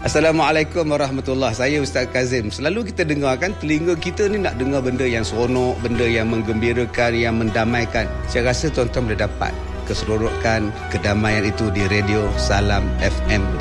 Assalamualaikum warahmatullahi. Saya Ustaz Kazim. Selalu kita dengar kan, telinga kita ni nak dengar benda yang seronok, benda yang menggembirakan, yang mendamaikan. Saya rasa tuan-tuan boleh dapat keseronokan, kedamaian itu di Radio Salam FM.